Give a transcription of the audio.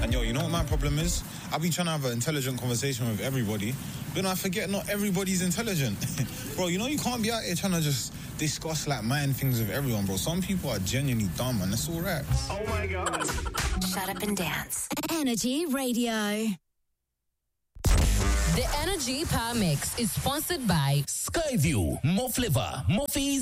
And yo, you know what my problem is? I be trying to have an intelligent conversation with everybody, but I forget not everybody's intelligent. Bro, you know you can't be out here trying to just discuss like mind things with everyone, bro. Some people are genuinely dumb, and that's all right. Oh my God. Shut up and dance. Energy Radio. The Energy Power Mix is sponsored by Skyview, more flavor, more fees.